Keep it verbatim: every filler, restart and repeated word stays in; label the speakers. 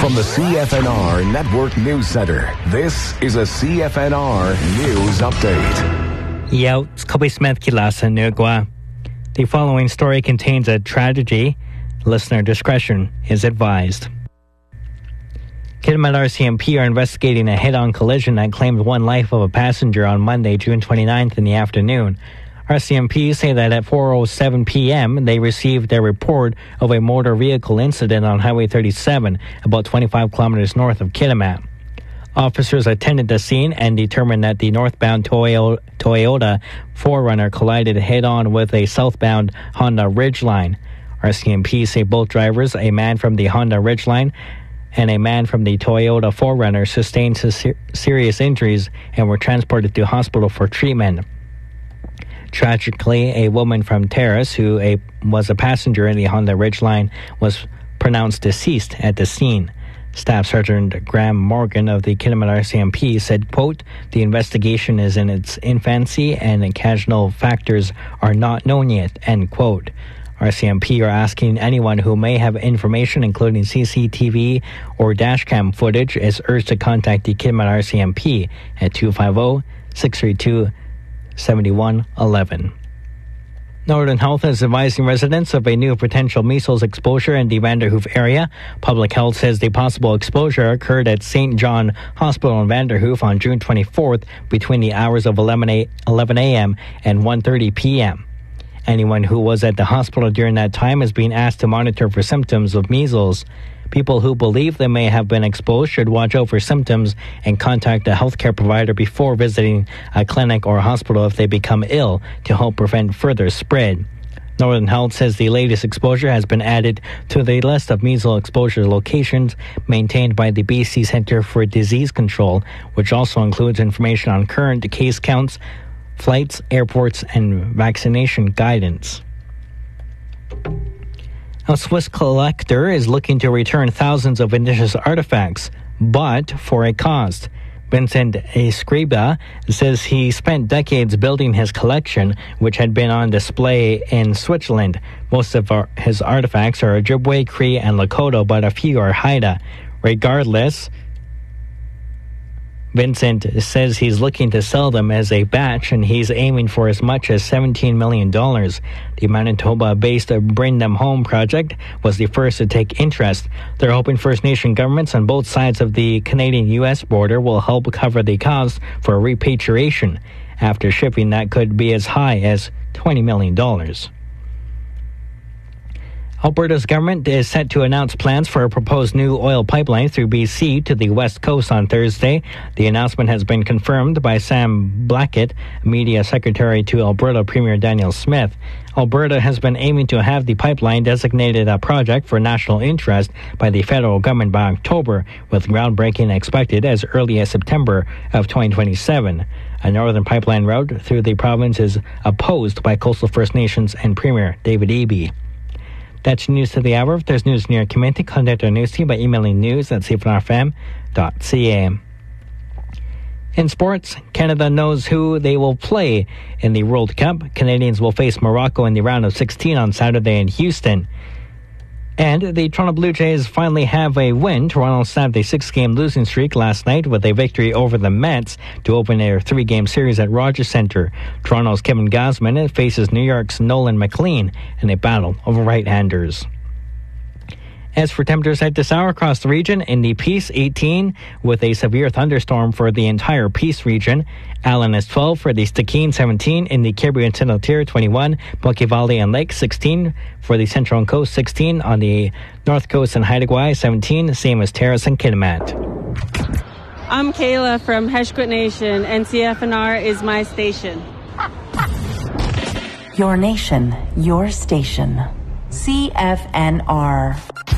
Speaker 1: From the C F N R Network News Center, this is a C F N R News Update.
Speaker 2: Yo, it's Kobe Smith Kilasa Nugwa. The following story contains a tragedy. Listener discretion is advised. Kitimat R C M P are investigating a head-on collision that claimed one life of a passenger on Monday, June twenty-ninth in the afternoon. R C M P say that at four oh seven p.m. they received a report of a motor vehicle incident on Highway thirty-seven, about twenty-five kilometers north of Kitimat. Officers attended the scene and determined that the northbound Toyota, Toyota four runner collided head-on with a southbound Honda Ridgeline. R C M P say both drivers, a man from the Honda Ridgeline and a man from the Toyota four runner, sustained ser- serious injuries and were transported to hospital for treatment. Tragically, a woman from Terrace, who a, was a passenger in the Honda Ridgeline, was pronounced deceased at the scene. Staff Sergeant Graham Morgan of the Kitimat R C M P said, quote, "The investigation is in its infancy and occasional factors are not known yet," end quote. R C M P are asking anyone who may have information, including C C T V or dashcam footage, is urged to contact the Kitimat R C M P at two five zero, six three two, seven one one one. Northern Health is advising residents of a new potential measles exposure in the Vanderhoof area. Public Health says the possible exposure occurred at Saint John Hospital in Vanderhoof on June twenty-fourth between the hours of eleven a.m. and one thirty p.m. Anyone who was at the hospital during that time is being asked to monitor for symptoms of measles. People who believe they may have been exposed should watch out for symptoms and contact a healthcare provider before visiting a clinic or hospital if they become ill to help prevent further spread. Northern Health says the latest exposure has been added to the list of measles exposure locations maintained by the B C Centre for Disease Control, which also includes information on current case counts, flights, airports, and vaccination guidance. A Swiss collector is looking to return thousands of indigenous artifacts, but for a cost. Vincent Escriba says he spent decades building his collection, which had been on display in Switzerland. Most of our, his artifacts are Ojibwe, Cree, and Lakota, but a few are Haida. Regardless, Vincent says he's looking to sell them as a batch, and he's aiming for as much as seventeen million dollars. The Manitoba-based Bring Them Home project was the first to take interest. They're hoping First Nation governments on both sides of the Canadian-U S border will help cover the cost for repatriation. After shipping, that could be as high as twenty million dollars. Alberta's government is set to announce plans for a proposed new oil pipeline through B C to the West Coast on Thursday. The announcement has been confirmed by Sam Blackett, Media Secretary to Alberta Premier Daniel Smith. Alberta has been aiming to have the pipeline designated a project for national interest by the federal government by October, with groundbreaking expected as early as September of twenty twenty-seven. A northern pipeline route through the province is opposed by Coastal First Nations and Premier David Eby. That's news to the hour. If there's news near your community, contact our news team by emailing news at c f n r f m dot c a. In sports, Canada knows who they will play in the World Cup. Canadians will face Morocco in the round of sixteen on Saturday in Houston. And the Toronto Blue Jays finally have a win. Toronto snapped a six-game losing streak last night with a victory over the Mets to open their three-game series at Rogers Centre. Toronto's Kevin Gausman faces New York's Nolan McLean in a battle of right-handers. As for temperatures at this hour across the region, in the Peace, eighteen, with a severe thunderstorm for the entire Peace region. Allen is twelve for the Stikine, seventeen. In the Caribbean Central Tier, twenty-one. Bucky Valley and Lake, sixteen. For the Central and Coast, sixteen. On the North Coast and Haida Gwaii, seventeen. Same as Terrace and Kitimat.
Speaker 3: I'm Kayla from Heshkut Nation, and C F N R is my station.
Speaker 4: Your nation, your station. C F N R.